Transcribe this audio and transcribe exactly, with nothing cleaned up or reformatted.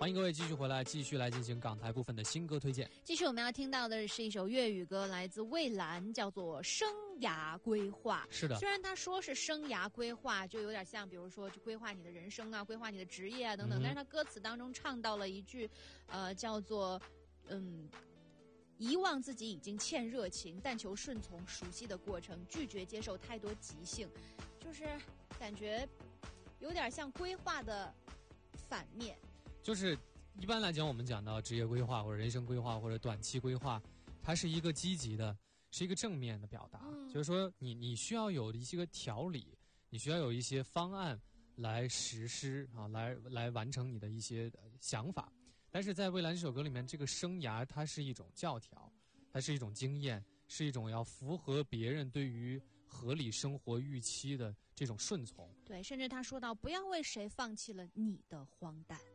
欢迎各位继续回来，继续来进行港台部分的新歌推荐。 继续我们要听到的是一首粤语歌，来自蔚蓝，叫做《生涯规划》。 是的， 虽然他说是生涯规划，就有点像比如说去规划你的人生啊，规划你的职业啊等等、嗯、但是他歌词当中唱到了一句呃，叫做嗯遗忘自己已经欠热情，但求顺从熟悉的过程，拒绝接受太多即兴，就是感觉有点像规划的反面。 就是一般来讲，我们讲到职业规划或者人生规划或者短期规划，它是一个积极的，是一个正面的表达、嗯、就是说你你需要有一些个条理，你需要有一些方案来实施啊，来来完成你的一些想法。但是在蔚蓝这首歌里面，这个生涯它是一种教条，它是一种经验，是一种要符合别人对于合理生活预期的这种顺从。 对，甚至他说到不要为谁放弃了你的荒诞。